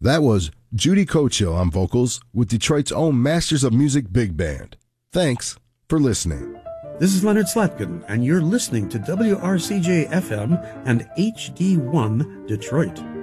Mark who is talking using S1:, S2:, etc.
S1: That was Judy Cochill on vocals with Detroit's own Masters of Music Big Band. Thanks for listening.
S2: This is Leonard Slatkin, and you're listening to WRCJ FM and HD1 Detroit.